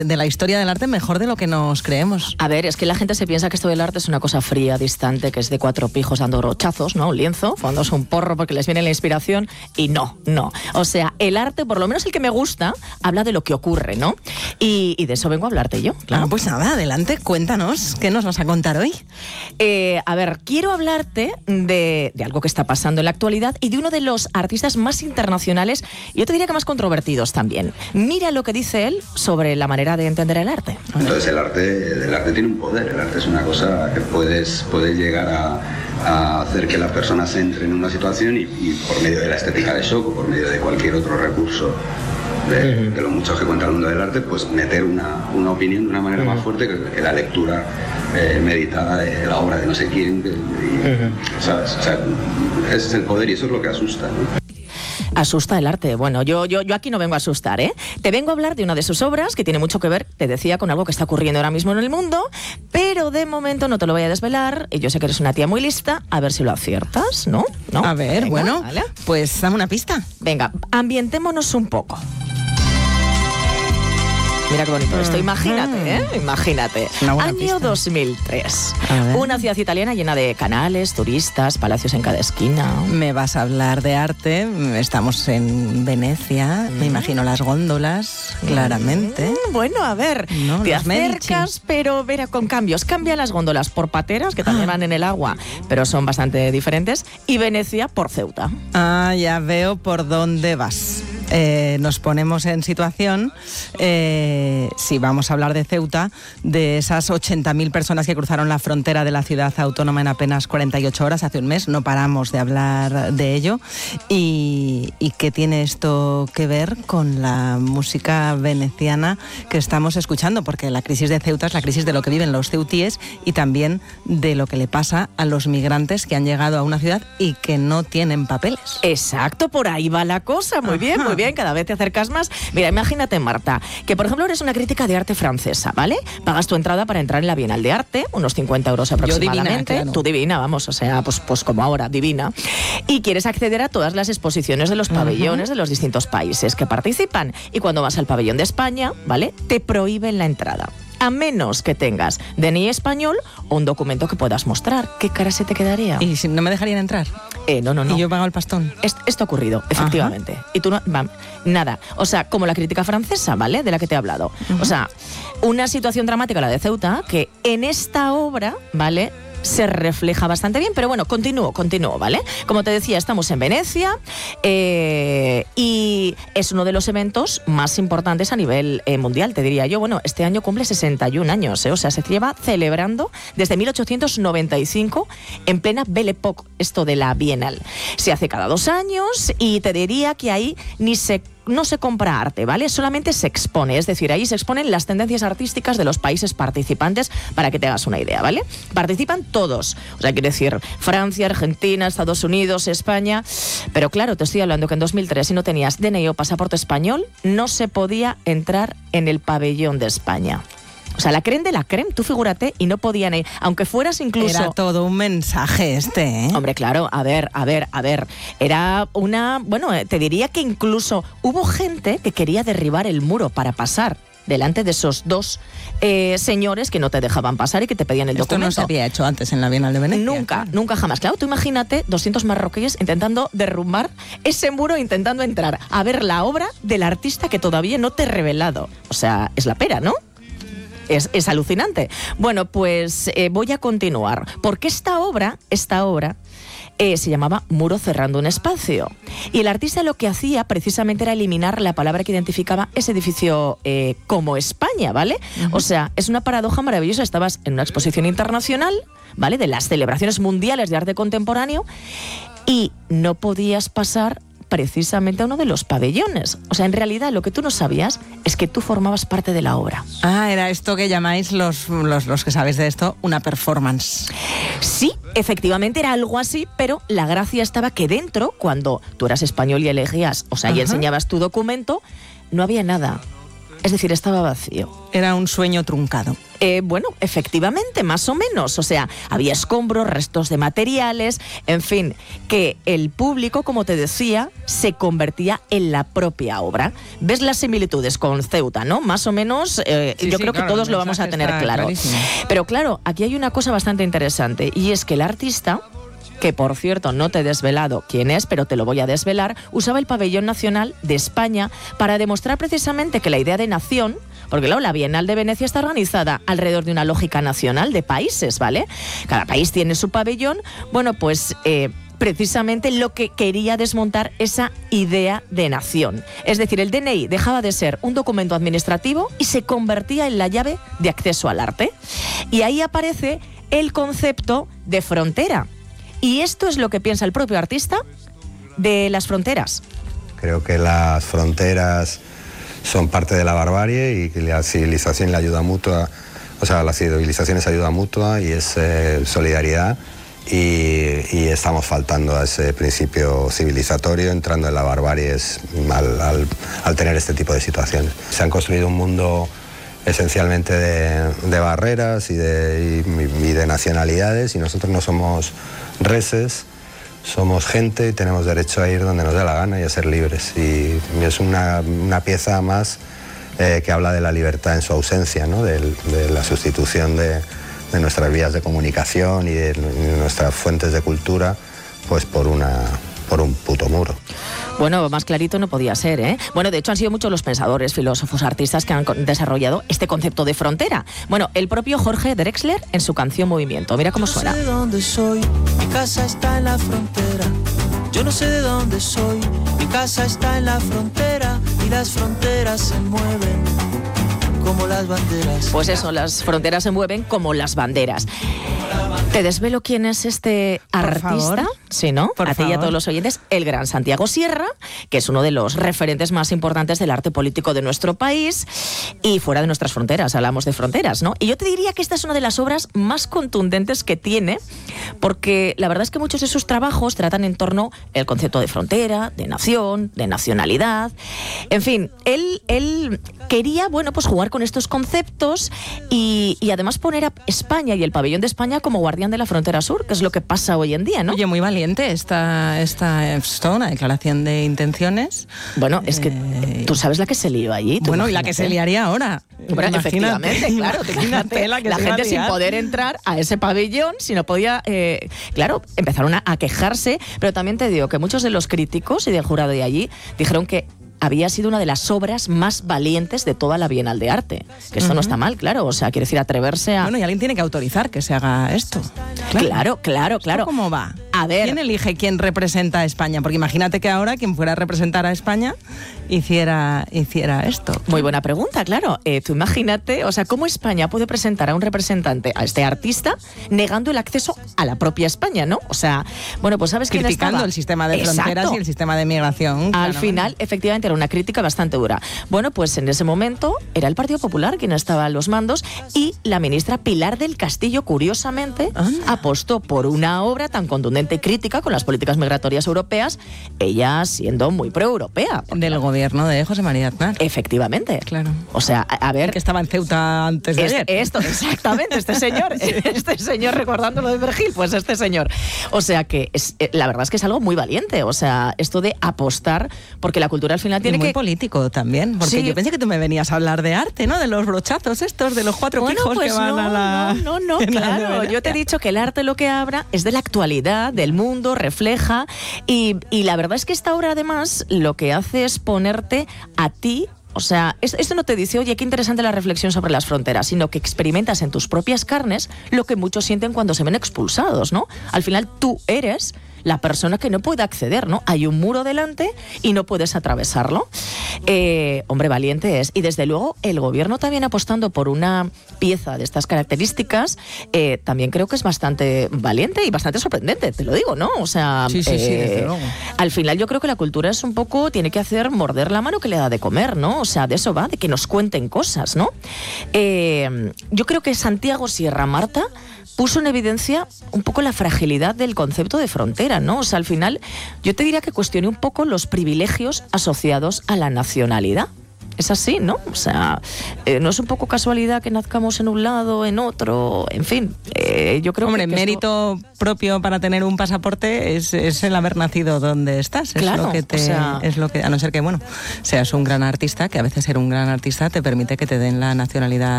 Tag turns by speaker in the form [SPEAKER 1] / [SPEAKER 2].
[SPEAKER 1] de la historia del arte mejor de lo que nos creemos.
[SPEAKER 2] A ver, es que la gente se piensa que esto del arte es una cosa fría, distante, que es de 4 pijos dando rochazos, ¿no? Un lienzo, fumándose un porro porque les viene la inspiración, y no. O sea, el arte, por lo menos el que me gusta, habla de lo que ocurre, ¿no? Y de eso vengo a hablarte yo, claro.
[SPEAKER 1] Pues nada, adelante, cuéntanos, ¿qué nos vas a contar hoy?
[SPEAKER 2] A ver, quiero hablarte de algo que está pasando en la actualidad y de uno de los artistas más internacionales, y yo te diría que más controvertidos también. Mira lo que dice él sobre la manera de entender el arte.
[SPEAKER 3] Entonces el arte tiene un poder. El arte es una cosa que puedes llegar a hacer que las personas entren en una situación y por medio de la estética de shock o por medio de cualquier otro recurso de lo mucho que cuenta el mundo del arte, pues meter una opinión de una manera más fuerte que la lectura meditada de la obra de no sé quién, ¿sabes? O sea, ese es el poder y eso es lo que asusta, ¿no?
[SPEAKER 2] Asusta el arte. Bueno, yo aquí no vengo a asustar, ¿eh? Te vengo a hablar de una de sus obras que tiene mucho que ver, te decía, con algo que está ocurriendo ahora mismo en el mundo, pero de momento no te lo voy a desvelar, y yo sé que eres una tía muy lista, a ver si lo aciertas, ¿no?
[SPEAKER 1] A ver, venga, bueno, ¿vale? Pues dame una pista.
[SPEAKER 2] Venga, ambientémonos un poco. Mira qué bonito esto, imagínate, ¿eh? Imagínate. Año pista. 2003. Una ciudad italiana llena de canales, turistas, palacios en cada esquina.
[SPEAKER 1] Me vas a hablar de arte, estamos en Venecia, me imagino las góndolas, claramente.
[SPEAKER 2] Bueno, a ver, no, te acercas, pero verá, con cambios. Cambian las góndolas por pateras, que también van en el agua, pero son bastante diferentes, y Venecia por Ceuta.
[SPEAKER 1] Ah, ya veo por dónde vas. Nos ponemos en situación, si vamos a hablar de Ceuta, de esas 80.000 personas que cruzaron la frontera de la ciudad autónoma en apenas 48 horas, hace un mes, no paramos de hablar de ello. ¿Y qué tiene esto que ver con la música veneciana que estamos escuchando? Porque la crisis de Ceuta es la crisis de lo que viven los ceutíes y también de lo que le pasa a los migrantes que han llegado a una ciudad y que no tienen papeles.
[SPEAKER 2] Exacto, por ahí va la cosa. Muy bien, cada vez te acercas más. Mira, imagínate, Marta, que por ejemplo eres una crítica de arte francesa, ¿vale? Pagas tu entrada para entrar en la Bienal de Arte, unos 50 euros aproximadamente.
[SPEAKER 1] Yo divina, claro.
[SPEAKER 2] Tú divina, vamos, o sea, pues como ahora, divina. Y quieres acceder a todas las exposiciones de los pabellones de los distintos países que participan. Y cuando vas al pabellón de España, ¿vale? Te prohíben la entrada, a menos que tengas DNI español o un documento que puedas mostrar. ¿Qué cara se te quedaría?
[SPEAKER 1] ¿Y si no me dejarían entrar?
[SPEAKER 2] No.
[SPEAKER 1] ¿Y yo pago el pastón?
[SPEAKER 2] Esto ha ocurrido, efectivamente. Ajá. Y tú no... nada. O sea, como la crítica francesa, ¿vale? De la que te he hablado. O sea, una situación dramática, la de Ceuta, que en esta obra, ¿vale?, se refleja bastante bien, pero bueno, continúo, ¿vale? Como te decía, estamos en Venecia y es uno de los eventos más importantes a nivel mundial, te diría yo. Bueno, este año cumple 61 años, o sea, se lleva celebrando desde 1895 en plena Belle Époque, esto de la Bienal. Se hace cada 2 años y te diría que ahí no se compra arte, ¿vale? Solamente se expone, es decir, ahí se exponen las tendencias artísticas de los países participantes, para que te hagas una idea, ¿vale? Participan todos, o sea, quiere decir Francia, Argentina, Estados Unidos, España, pero claro, te estoy hablando que en 2003, si no tenías DNI o pasaporte español, no se podía entrar en el pabellón de España. O sea, la crème de la crème, tú figúrate, y no podían ir, aunque fueras incluso...
[SPEAKER 1] Era todo un mensaje ¿eh?
[SPEAKER 2] Hombre, claro, a ver. Era una... Bueno, te diría que incluso hubo gente que quería derribar el muro para pasar delante de esos 2 señores que no te dejaban pasar y que te pedían el documento.
[SPEAKER 1] Esto no se había hecho antes en la Bienal de Venecia.
[SPEAKER 2] Nunca jamás. Claro, tú imagínate 200 marroquíes intentando derrumbar ese muro, intentando entrar a ver la obra del artista que todavía no te he revelado. O sea, es la pera, ¿no? Es alucinante. Bueno, pues voy a continuar, porque esta obra se llamaba Muro cerrando un espacio. Y el artista lo que hacía precisamente era eliminar la palabra que identificaba ese edificio como España, ¿vale? O sea, es una paradoja maravillosa. Estabas en una exposición internacional, ¿vale?, de las celebraciones mundiales de arte contemporáneo, y no podías pasar precisamente a uno de los pabellones. O sea, en realidad lo que tú no sabías es que tú formabas parte de la obra.
[SPEAKER 1] Ah, era esto que llamáis los que sabéis de esto, una performance.
[SPEAKER 2] Sí, efectivamente era algo así, pero la gracia estaba que dentro, cuando tú eras español y elegías, o sea, y enseñabas tu documento, no había nada. Es decir, estaba vacío.
[SPEAKER 1] Era un sueño truncado.
[SPEAKER 2] Bueno, efectivamente, más o menos. O sea, había escombros, restos de materiales, en fin, que el público, como te decía, se convertía en la propia obra. ¿Ves las similitudes con Ceuta, no? Más o menos, yo creo que todos lo vamos a tener claro. Clarísimo. Pero claro, aquí hay una cosa bastante interesante, y es que el artista, que por cierto no te he desvelado quién es, pero te lo voy a desvelar, usaba el pabellón nacional de España para demostrar precisamente que la idea de nación, porque claro, la Bienal de Venecia está organizada alrededor de una lógica nacional de países, ¿vale? Cada país tiene su pabellón. Bueno, pues precisamente lo que quería desmontar esa idea de nación. Es decir, el DNI dejaba de ser un documento administrativo y se convertía en la llave de acceso al arte. Y ahí aparece el concepto de frontera. Y esto es lo que piensa el propio artista de las fronteras.
[SPEAKER 4] Creo que las fronteras son parte de la barbarie y que la civilización, la ayuda mutua, o sea, la civilización es ayuda mutua y es solidaridad, y estamos faltando a ese principio civilizatorio, entrando en la barbarie al tener este tipo de situaciones. Se han construido un mundo esencialmente de barreras y de nacionalidades, y nosotros no somos reses, somos gente y tenemos derecho a ir donde nos dé la gana y a ser libres. Y es una pieza más que habla de la libertad en su ausencia, ¿no? De la sustitución de nuestras vías de comunicación y de nuestras fuentes de cultura, pues por un puto muro.
[SPEAKER 2] Bueno, más clarito no podía ser, ¿eh? Bueno, de hecho han sido muchos los pensadores, filósofos, artistas que han desarrollado este concepto de frontera. Bueno, el propio Jorge Drexler en su canción Movimiento. Mira cómo suena.
[SPEAKER 5] Yo no sé de dónde soy, mi casa está en la frontera. Yo no sé de dónde soy, mi casa está en la frontera, y las fronteras se mueven como las banderas.
[SPEAKER 2] Pues eso, las fronteras se mueven como las banderas. ¿Te desvelo quién es este artista? Sí, ¿no? A ti y a todos los oyentes, el gran Santiago Sierra, que es uno de los referentes más importantes del arte político de nuestro país y fuera de nuestras fronteras, hablamos de fronteras, ¿no? Y yo te diría que esta es una de las obras más contundentes que tiene, porque la verdad es que muchos de sus trabajos tratan en torno al concepto de frontera, de nación, de nacionalidad. En fin, él quería, bueno, pues jugar con estos conceptos y además poner a España y el pabellón de España como guardián de la frontera sur, que es lo que pasa hoy en día, ¿no?
[SPEAKER 1] Oye, muy valiente esta una declaración de intenciones.
[SPEAKER 2] Bueno, es que tú sabes la que se lió allí.
[SPEAKER 1] Bueno, y la que se liaría ahora.
[SPEAKER 2] Bueno, efectivamente, claro. Imagínate la gente sin poder entrar a ese pabellón, si no podía... claro, empezaron a quejarse, pero también te digo que muchos de los críticos y del jurado de allí dijeron que había sido una de las obras más valientes de toda la Bienal de Arte. Que esto no está mal, claro. O sea, quiere decir, atreverse a...
[SPEAKER 1] Bueno, y alguien tiene que autorizar que se haga esto.
[SPEAKER 2] Claro.
[SPEAKER 1] ¿Cómo va?
[SPEAKER 2] A ver...
[SPEAKER 1] ¿Quién elige quién representa a España? Porque imagínate que ahora quien fuera a representar a España hiciera esto.
[SPEAKER 2] Muy buena pregunta, claro. Tú imagínate, o sea, ¿cómo España puede presentar a un representante, a este artista, negando el acceso a la propia España, ¿no? O sea, bueno, pues ¿sabes quién estaba?
[SPEAKER 1] Criticando el sistema de fronteras y el sistema de migración.
[SPEAKER 2] Al final, efectivamente, era una crítica bastante dura. Bueno, pues en ese momento era el Partido Popular quien estaba a los mandos y la ministra Pilar del Castillo, curiosamente, apostó por una obra tan contundente y crítica con las políticas migratorias europeas, ella siendo muy proeuropea.
[SPEAKER 1] Del gobierno de José María Aznar.
[SPEAKER 2] Efectivamente.
[SPEAKER 1] Claro.
[SPEAKER 2] O sea, a ver...
[SPEAKER 1] Que estaba en Ceuta antes de ayer.
[SPEAKER 2] Esto, exactamente, este señor recordando lo de Vergil, pues este señor. O sea que la verdad es que es algo muy valiente, o sea, esto de apostar, porque la cultura al final tiene
[SPEAKER 1] muy político también, porque sí. Yo pensé que tú me venías a hablar de arte, ¿no? De los brochazos estos, de los 4 pijos
[SPEAKER 2] pues
[SPEAKER 1] que van a la...
[SPEAKER 2] No, claro. Yo te he dicho que el arte lo que habla es de la actualidad, del mundo, refleja, y la verdad es que esta obra además lo que hace es ponerte a ti. O sea, esto no te dice, oye, qué interesante la reflexión sobre las fronteras, sino que experimentas en tus propias carnes lo que muchos sienten cuando se ven expulsados, ¿no? Al final tú eres la persona que no puede acceder, ¿no? Hay un muro delante y no puedes atravesarlo. Hombre, valiente es. Y desde luego el gobierno también apostando por una pieza de estas características, también creo que es bastante valiente y bastante sorprendente, te lo digo, ¿no? O sea,
[SPEAKER 1] sí, desde luego.
[SPEAKER 2] Al final yo creo que la cultura es un poco, tiene que hacer morder la mano que le da de comer, ¿no? O sea, de eso va, de que nos cuenten cosas, ¿no? Yo creo que Santiago Sierra, Marta, puso en evidencia un poco la fragilidad del concepto de frontera, ¿no? O sea, al final yo te diría que cuestioné un poco los privilegios asociados a la nacionalidad. Es así, ¿no? O sea, no es un poco casualidad que nazcamos en un lado, en otro, en fin. Yo creo
[SPEAKER 1] Hombre,
[SPEAKER 2] que
[SPEAKER 1] mérito propio para tener un pasaporte es el haber nacido donde estás.
[SPEAKER 2] Claro,
[SPEAKER 1] es lo que te,
[SPEAKER 2] o sea,
[SPEAKER 1] es lo que, a no ser que, bueno, seas un gran artista, que a veces ser un gran artista te permite que te den la nacionalidad